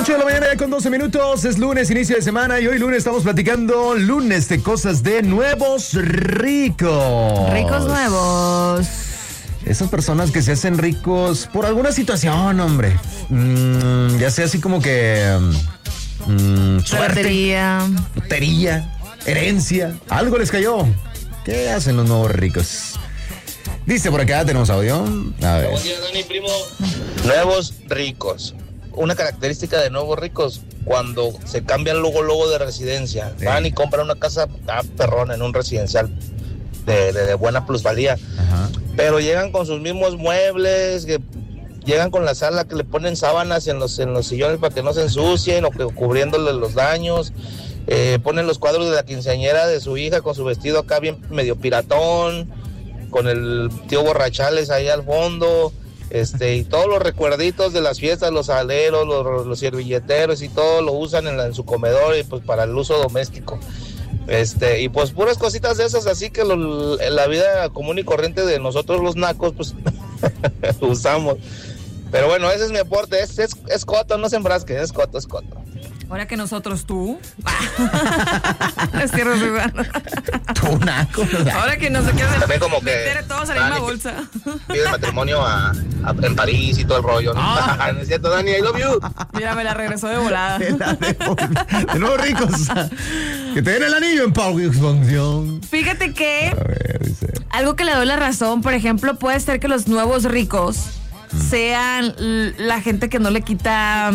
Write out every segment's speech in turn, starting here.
8 de la mañana ya con 12 minutos, es lunes, inicio de semana y hoy lunes estamos platicando lunes de cosas de nuevos ricos. Ricos nuevos. Esas personas que se hacen ricos por alguna situación, hombre. Ya sea así como que suerte, lotería, herencia, algo les cayó. ¿Qué hacen los nuevos ricos? Dice por acá, tenemos audio. A ver. Buen día, Dani, primo. Nuevos ricos. Una característica de nuevos ricos, cuando se cambian luego de residencia, van y compran una casa perrona en un residencial de buena plusvalía. Ajá. Pero llegan con sus mismos muebles, que llegan con la sala que le ponen sábanas en los sillones para que no se ensucien o que cubriéndole los daños. Ponen los cuadros de la quinceañera de su hija con su vestido acá bien medio piratón, con el tío Borrachales ahí al fondo. Y todos los recuerditos de las fiestas, los aleros, los servilleteros y todo lo usan en su comedor y pues para el uso doméstico. Y pues puras cositas de esas, así que en la vida común y corriente de nosotros los nacos, pues usamos. Pero bueno, ese es mi aporte, es coto, no se enfrasque, es coto. Ahora que nosotros tú. Es cierto, Tú, naco. Ahora que no se quieren también como que meter todos en la misma bolsa. Pide matrimonio en París y todo el rollo, ¿no? ¿No es cierto, Dani? I love you. Mira, me la regresó de volada. De nuevos ricos. Que te den el anillo en Pau y Expansión. Fíjate que A ver, dice. algo que le doy la razón, por ejemplo, puede ser que los nuevos ricos sean la gente que no le quita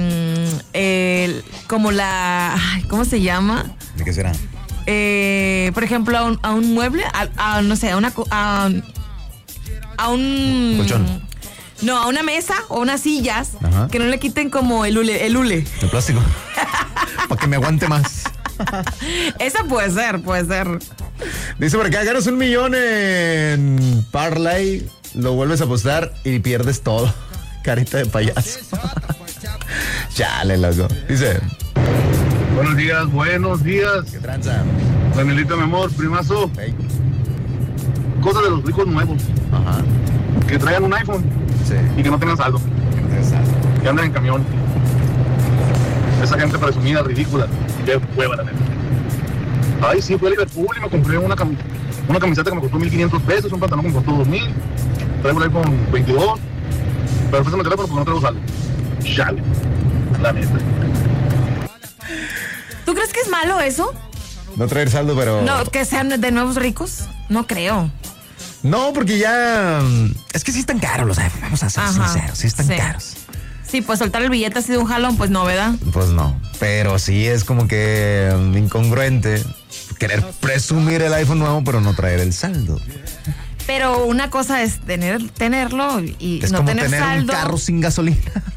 como la... ¿Cómo se llama? ¿De qué será? Por ejemplo, a un mueble, no sé, a un... Colchón. No, a una mesa o unas sillas. Ajá. Que no le quiten como el hule. De plástico. Para que me aguante más. Esa puede ser. Dice por acá, ganas $1 millón en Parlay, lo vuelves a apostar y pierdes todo. Carita de payaso. Chale, loco. Dice. Buenos días. ¿Qué tranza? Danielito, mi amor, primazo. Hey. Cosas de los ricos nuevos. Ajá. Que traigan un iPhone Sí. y que no tengan saldo. Que anden en camión. Esa gente presumida, ridícula. Qué hueva, la neta. Ay, sí, fui a Liverpool y me compré una camiseta que me costó $1,500, un pantalón que me costó $2,000. Traigo el iPhone 22. Pero préstame el teléfono porque no traigo saldo. Chale. La neta. ¿Tú crees que es malo eso? No traer saldo, pero... No, que sean de nuevos ricos. No creo. No, porque ya... Es que sí están caros los iPhones, vamos a ser sinceros, sí están caros. Sí, pues soltar el billete así de un jalón, pues no, ¿verdad? Pues no, pero sí es como que incongruente querer presumir el iPhone nuevo, pero no traer el saldo. Pero una cosa es tenerlo y Es no como tener saldo. Un carro sin gasolina.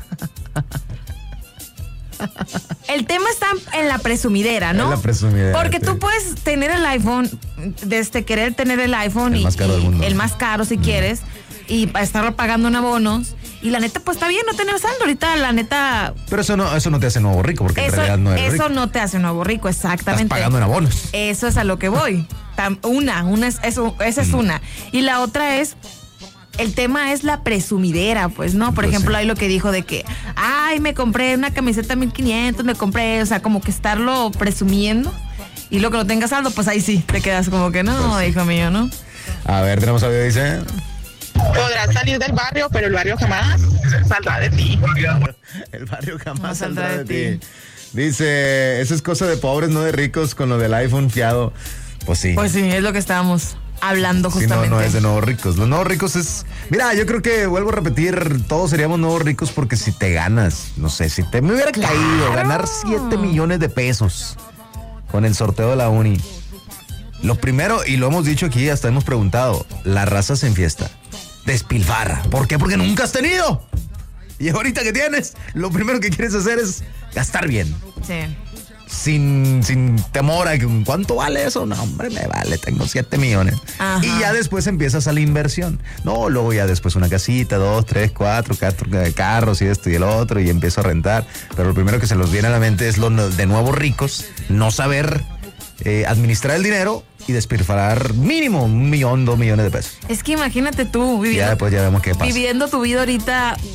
El tema está en la presumidera, ¿no? En la presumidera, Porque sí. tú puedes tener el iPhone, querer tener el iPhone El más caro del mundo. el más caro si quieres, y estarlo pagando en abonos. Y la neta, pues está bien no tener saldo. Ahorita, la neta. Pero eso no te hace nuevo rico, porque en realidad no eres rico. Eso no te hace nuevo rico, exactamente. Estás pagando en abonos. Eso es a lo que voy. Esa es una. Y la otra es, el tema es la presumidera, pues, ¿no? Por Pues ejemplo, sí. hay lo que dijo de que, ay, me compré una camiseta 1,500, o sea, como que estarlo presumiendo. Y luego que no tengas saldo, pues ahí sí, te quedas como que no, Pues sí. hijo mío, ¿no? A ver, tenemos audio, dice. Podrás salir del barrio, pero el barrio jamás saldrá de ti. El barrio jamás No saldrá de ti. Dice, eso es cosa de pobres, no de ricos, con lo del iPhone fiado. Pues sí. Pues sí, es lo que estábamos hablando Sí, justamente. no es de nuevos ricos. Los nuevos ricos es... Mira, yo creo que, vuelvo a repetir, todos seríamos nuevos ricos porque si te ganas, no sé, si te me hubiera caído ganar 7 millones de pesos con el sorteo de la uni. Lo primero, y lo hemos dicho aquí, hasta hemos preguntado, la raza se enfiesta. Despilfarra. ¿Por qué? Porque nunca has tenido. Y ahorita que tienes, lo primero que quieres hacer es gastar bien. Sí. Sin temor a que ¿cuánto vale eso? No, hombre, me vale, tengo 7 millones. Ajá. Y ya después empiezas a la inversión. No, luego ya después una casita, 2, 3, 4 carros y esto y el otro, y empiezo a rentar. Pero lo primero que se nos viene a la mente es lo de nuevos ricos, no saber administrar el dinero y despilfarrar mínimo 1 millón, 2 millones de pesos. Es que imagínate tú Ya después ya vemos qué pasa. viviendo tu vida ahorita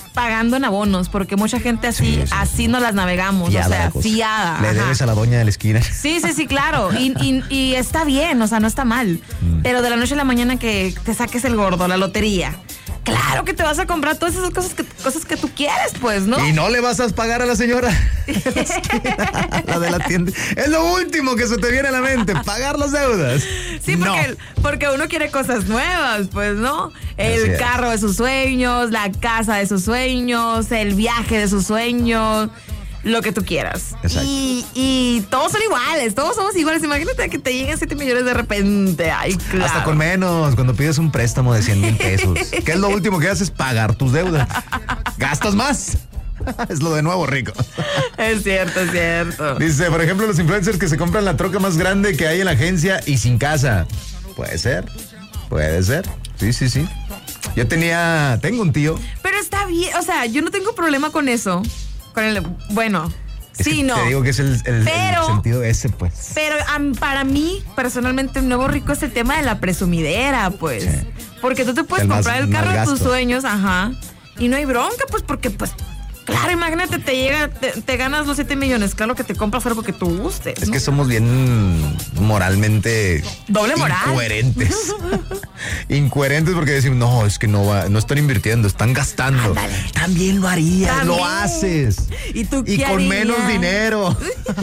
pagando en abonos, porque mucha gente así, Sí. así no las navegamos, Fiada o sea, la cosa. fiada. Le ajá. debes a la doña de la esquina. Sí, claro. Y está bien, o sea, no está mal. Pero de la noche a la mañana que te saques el gordo, la lotería. Claro que te vas a comprar todas esas cosas que tú quieres, pues, ¿no? Y no le vas a pagar a la señora. La de la tienda. Es lo último que se te viene a la mente, pagar las deudas. Sí, No. porque uno quiere cosas nuevas, pues, ¿no? Así El es. carro de sus sueños, la casa de sus sueños, el viaje de sus sueños, lo que tú quieras. Exacto. Y todos son iguales, todos somos iguales. Imagínate que te lleguen 7 millones de repente. Ay, claro. Hasta con menos, cuando pides un préstamo de 100,000 pesos. ¿Qué es lo último que haces? Pagar tus deudas. Gastas más. Es lo de nuevo rico. Es cierto, es cierto. Dice, por ejemplo, los influencers que se compran la troca más grande que hay en la agencia y sin casa. Puede ser. Sí. Tengo un tío. Pero está bien, o sea, yo no tengo problema con eso. Bueno, Es sí, que no. Te digo que es el Pero- sentido ese, pues. Pero para mí, personalmente, el nuevo rico es el tema de la presumidera, pues. Sí. Porque tú te puedes El más- comprar el más carro de tus gasto. sueños, ajá. Y no hay bronca, pues, porque, pues, claro, imagínate, te ganas los 7 millones. Claro que te compras algo que tú gustes. Es ¿no? que somos bien moralmente Doble moral. incoherentes. Incoherentes porque decimos, no, es que no están invirtiendo, están gastando. Ándale. También lo harías, También. lo haces. ¿Y tú Y qué con harías? menos dinero.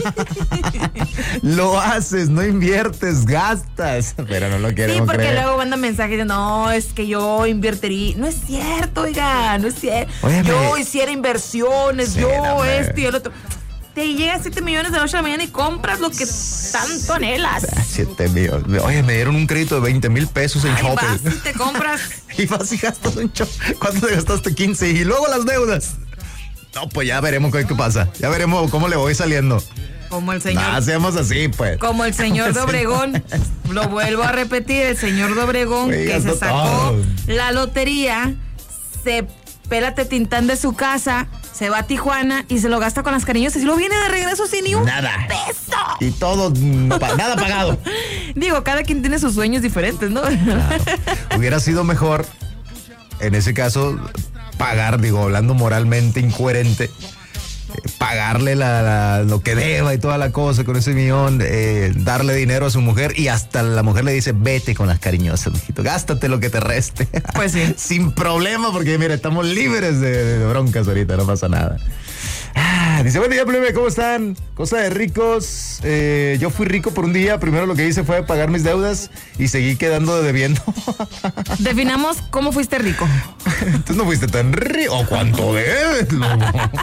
Lo haces, no inviertes, gastas. Pero no lo Sí, queremos porque creer. luego mandan mensajes de no, es que yo invertiría. No es cierto, oiga, no es cierto. Óyeme. Yo hiciera inversiones, Sí, yo no, hombre. esto y el otro. Te llegan 7 millones de la noche a la mañana y compras lo que tanto anhelas. 7 millones. Oye, me dieron un crédito de 20,000 pesos en Ahí shopping. vas y te compras. Y vas y gastas un ¿Cuánto te gastaste? 15. Y luego las deudas. No, pues ya veremos qué pasa. Ya veremos cómo le voy saliendo. Como el señor. No, seamos así, pues. Como el señor de Como el Obregón. Lo vuelvo a repetir, el señor de Obregón Güey, que se gastó sacó todo. la lotería, se pélate tintán de su casa, se va a Tijuana y se lo gasta con las cariñosas y luego viene de regreso sin ni un Nada. peso. Y todo, nada pagado. Digo, cada quien tiene sus sueños diferentes, ¿no? Claro. Hubiera sido mejor, en ese caso, pagar, digo, hablando moralmente incoherente, pagarle lo que deba y toda la cosa con ese millón, darle dinero a su mujer y hasta la mujer le dice, vete con las cariñosas, mijito, gástate lo que te reste. Pues sí. Sin problema, porque mira, estamos libres de broncas ahorita, no pasa nada. Dice, buen día, plebe, ¿cómo están? Cosa de ricos. Yo fui rico por un día. Primero lo que hice fue pagar mis deudas y seguí quedando debiendo. Definamos cómo fuiste rico. Entonces no fuiste tan rico. ¿O cuánto debes, loco?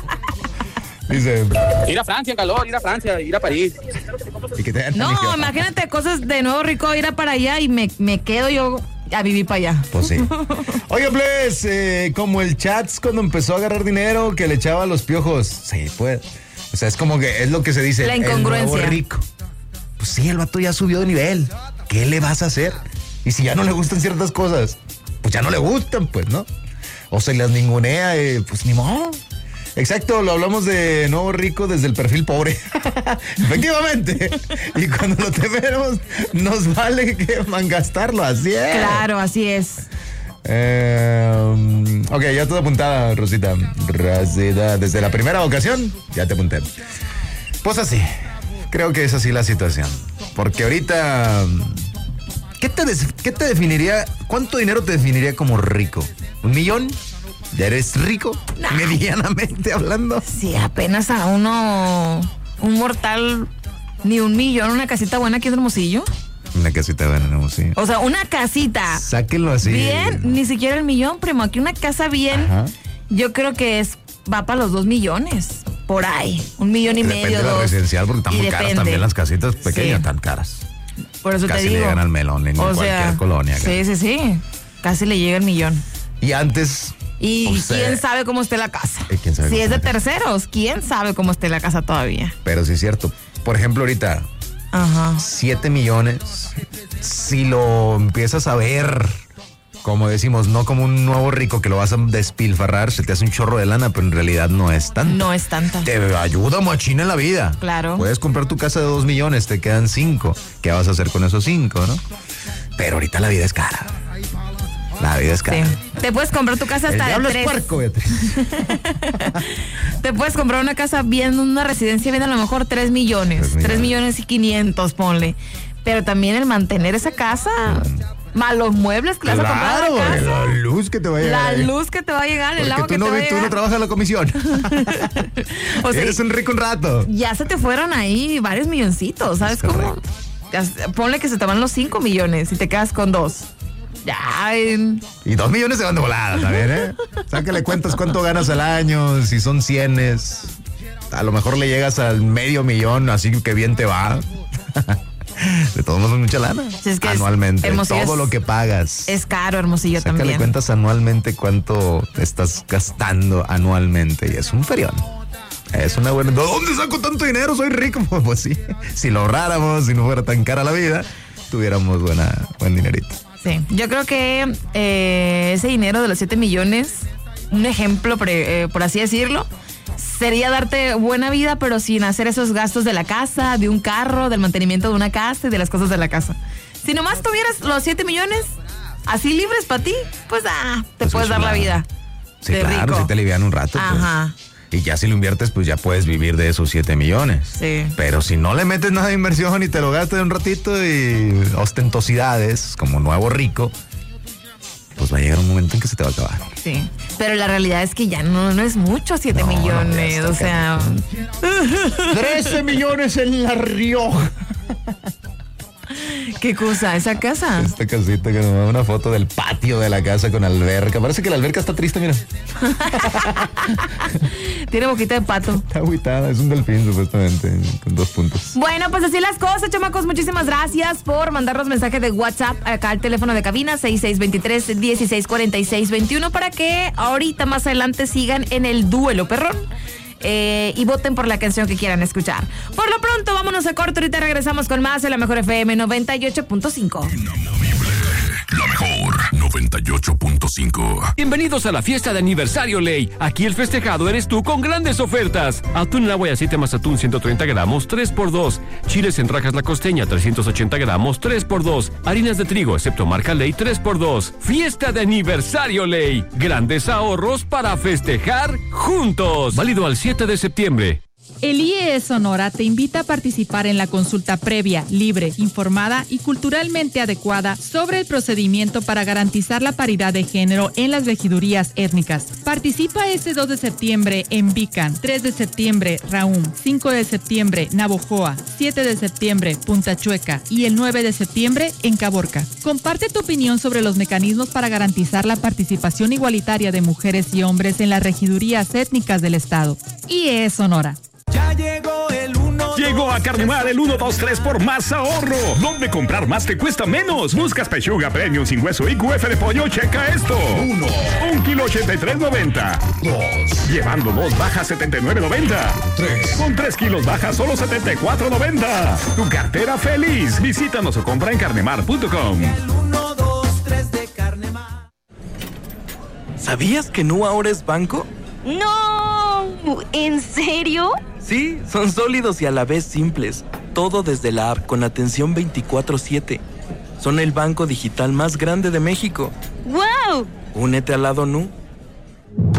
Dice, Ir a Francia en calor, ir a Francia, ir a París. y que te dan No, anillo. imagínate cosas de nuevo rico, ir a para allá y me quedo yo a vivir para allá. Pues sí. Oiga, pues, como el Chats cuando empezó a agarrar dinero que le echaba los piojos. Sí, pues. O sea, es como que es lo que se dice. La El incongruencia. nuevo rico. Pues sí, el vato ya subió de nivel. ¿Qué le vas a hacer? Y si ya no le gustan ciertas cosas, pues ya no le gustan, pues, ¿no? O se las ningunea, pues ni modo. Exacto, lo hablamos de nuevo rico desde el perfil pobre. Efectivamente. Y cuando lo tenemos, nos vale que gastarlo, así es. Claro, así es. Ok, ya todo apuntada, Rosita. Rosita, desde la primera ocasión, ya te apunté. Pues así, creo que es así la situación. Porque ahorita, ¿qué te definiría, cuánto dinero te definiría como rico? ¿1 millón? ¿Ya eres rico? Nah. Medianamente hablando. Sí, apenas a un mortal, ni 1 millón, una casita buena aquí en Hermosillo. Una casita buena, sí. O sea, una casita. Sáquenlo así. Bien, ni siquiera el millón, primo. Aquí una casa bien, Ajá. yo creo que va para los 2 millones. Por ahí, 1,5 millones. Depende de la 2. residencial porque están Y muy caras depende. también las casitas pequeñas, Sí. tan caras. Por eso Casi te le digo. llegan al melón en cualquier colonia acá. Sí. Casi le llega el millón. Y antes. Y pues, quién sabe cómo esté la casa. ¿quién sabe Si cómo es de esté la casa? terceros, quién sabe cómo esté la casa todavía. Pero sí es cierto. Por ejemplo, ahorita, Ajá. 7 millones. Si lo empiezas a ver, como decimos, no como un nuevo rico que lo vas a despilfarrar, se te hace un chorro de lana, pero en realidad no es tanto. No es tanta. Te ayuda machina en la vida. Claro. Puedes comprar tu casa de 2 millones, te quedan 5. ¿Qué vas a hacer con esos 5, no? Pero ahorita la vida es cara. La vida es cara. Sí. Te puedes comprar tu casa El hasta diablo de 3. es puerco, Beatriz. Te puedes comprar una casa bien, una residencia bien, a lo mejor 3 millones. 3 millones y 500, ponle. Pero también el mantener esa casa, más los muebles que le vas a comprar a la casa. La luz que te va a llegar. La luz que te va a llegar, el agua Porque que te va a tú no llegar. trabajas en la comisión. O sea, eres un rico un rato. ya se te fueron ahí varios milloncitos, ¿sabes Es cómo? Ponle que se te van los 5 millones y te quedas con 2. Ya. Y 2 millones se van de volada, ¿sabes? Sácale cuentas cuánto ganas al año, si son 100, a lo mejor le llegas al $500,000, así que bien te va. De todos modos es mucha lana. Es que anualmente. Hermosillo todo lo que pagas. Es caro, Hermosillo. Sácale también. cuentas anualmente cuánto estás gastando anualmente y es un ferión. Es una buena... ¿Dónde saco tanto dinero? Soy rico. Pues sí. Si lo ahorráramos, si no fuera tan cara la vida, tuviéramos buen dinerito. Sí, yo creo que ese dinero de los 7 millones, un ejemplo, por así decirlo, sería darte buena vida, pero sin hacer esos gastos de la casa, de un carro, del mantenimiento de una casa y de las cosas de la casa. Si nomás tuvieras los 7 millones así libres para ti, pues te Pues puedes dar la vida. Sí, de claro, rico. si te alivian un rato. Ajá. Pues. Y ya si lo inviertes, pues ya puedes vivir de esos 7 millones. Sí. Pero si no le metes nada de inversión y te lo gastas un ratito y ostentosidades, como nuevo rico, pues va a llegar un momento en que se te va a acabar. Sí, pero la realidad es que ya no es mucho 7 No, millones, no, o sea... 13 millones en La Rioja. ¿Qué cosa? ¿Esa casa? Esta casita que nos da una foto del patio de la casa con alberca. Parece que la alberca está triste, mira. Tiene boquita de pato. Está agüitada, es un delfín supuestamente, con 2 puntos. Bueno, pues así las cosas, chamacos. Muchísimas gracias por mandarnos mensajes de WhatsApp acá al teléfono de cabina 6623-164621 para que ahorita más adelante sigan en el duelo perrón. Y voten por la canción que quieran escuchar. Por lo pronto, vámonos a corto. Ahorita regresamos con más en la Mejor FM 98.5. La mejor 98.5. Bienvenidos a la fiesta de aniversario Ley. Aquí el festejado eres tú con grandes ofertas. Atún en agua y aceite más atún 130 gramos, 3x2. Chiles en rajas La Costeña 380 gramos, 3x2. Harinas de trigo, excepto marca Ley, 3x2. Fiesta de aniversario Ley. Grandes ahorros para festejar juntos. Válido al 7 de septiembre. El IES Sonora te invita a participar en la consulta previa, libre, informada y culturalmente adecuada sobre el procedimiento para garantizar la paridad de género en las regidurías étnicas. Participa este 2 de septiembre en Bican, 3 de septiembre Raúm, 5 de septiembre Navojoa, 7 de septiembre Punta Chueca y el 9 de septiembre en Caborca. Comparte tu opinión sobre los mecanismos para garantizar la participación igualitaria de mujeres y hombres en las regidurías étnicas del Estado. IES Sonora. Ya llegó el 1. Llegó a Carnemar el 1, 2, 3 por más ahorro. ¿Dónde comprar más te cuesta menos? Buscas pechuga premium sin hueso y QF de pollo. Checa esto. 1 kilo 83.90. 2. Llevando 2 baja 79.90. 3. Con 3 kilos baja solo 74.90. Tu cartera feliz. Visítanos o compra en carnemar.com. El 1, 2, 3 de Carnemar. ¿Sabías que Nu ahora es banco? ¡No! ¿En serio? Sí, son sólidos y a la vez simples. Todo desde la app con atención 24/7. Son el banco digital más grande de México. ¡Wow! Únete al lado Nu.